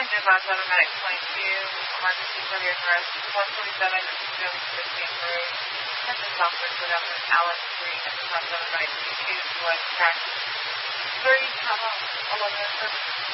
advise automatic 22, emergency for the address 147 and 215 Road, Texas Southwest, without Alex Green, advise automatic 22, West Track 3, 11,